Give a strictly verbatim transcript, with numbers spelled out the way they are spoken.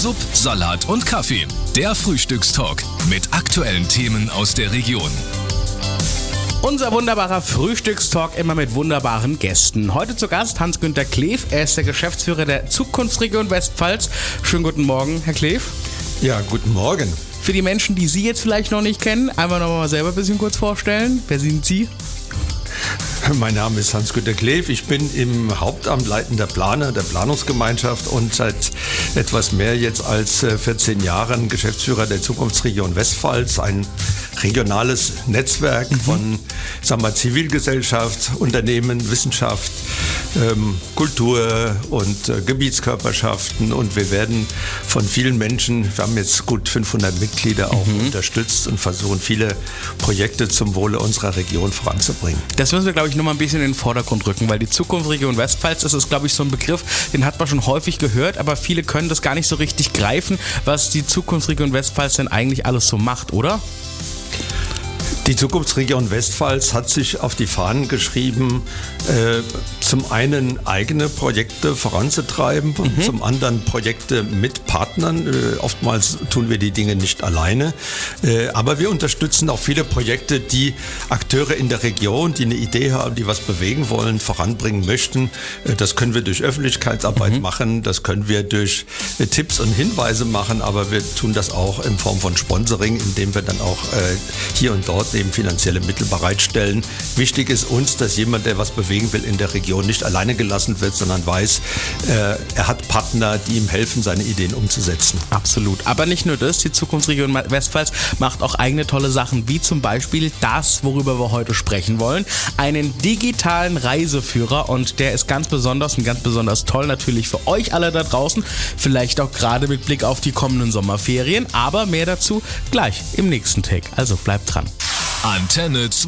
Sub, Salat und Kaffee. Der Frühstückstalk mit aktuellen Themen aus der Region. Unser wunderbarer Frühstückstalk immer mit wunderbaren Gästen. Heute zu Gast Hans-Günter Kleef. Er ist der Geschäftsführer der Zukunftsregion Westpfalz. Schönen guten Morgen, Herr Kleef. Ja, guten Morgen. Für die Menschen, die Sie jetzt vielleicht noch nicht kennen, einfach noch mal selber ein bisschen kurz vorstellen. Wer sind Sie? Mein Name ist Hans-Günter Kleef. Ich bin im Hauptamt leitender Planer der Planungsgemeinschaft und seit etwas mehr jetzt als vierzehn Jahren Geschäftsführer der Zukunftsregion Westpfalz, ein regionales Netzwerk mhm. von sagen wir, Zivilgesellschaft, Unternehmen, Wissenschaft, ähm, Kultur und äh, Gebietskörperschaften, und wir werden von vielen Menschen, wir haben jetzt gut fünfhundert Mitglieder auch mhm. unterstützt und versuchen viele Projekte zum Wohle unserer Region voranzubringen. Das müssen wir, glaube ich, noch mal ein bisschen in den Vordergrund rücken, weil die Zukunftsregion Westpfalz, das ist, glaube ich, so ein Begriff, den hat man schon häufig gehört, aber viele können das gar nicht so richtig greifen, was die Zukunftsregion Westpfalz denn eigentlich alles so macht, oder? Die Zukunftsregion Westpfalz hat sich auf die Fahnen geschrieben, äh, zum einen eigene Projekte voranzutreiben und mhm. zum anderen Projekte mit Partnern. Äh, oftmals tun wir die Dinge nicht alleine, äh, aber wir unterstützen auch viele Projekte, die Akteure in der Region, die eine Idee haben, die was bewegen wollen, voranbringen möchten. Äh, das können wir durch Öffentlichkeitsarbeit mhm. machen, das können wir durch äh, Tipps und Hinweise machen, aber wir tun das auch in Form von Sponsoring, indem wir dann auch äh, hier und dort eben finanzielle Mittel bereitstellen. Wichtig ist uns, dass jemand, der was bewegen will in der Region, nicht alleine gelassen wird, sondern weiß, äh, er hat Partner, die ihm helfen, seine Ideen umzusetzen. Absolut. Aber nicht nur das, die Zukunftsregion Westpfalz macht auch eigene tolle Sachen, wie zum Beispiel das, worüber wir heute sprechen wollen, einen digitalen Reiseführer, und der ist ganz besonders und ganz besonders toll natürlich für euch alle da draußen, vielleicht auch gerade mit Blick auf die kommenden Sommerferien, aber mehr dazu gleich im nächsten Take. Also bleibt dran. Antenne zwei.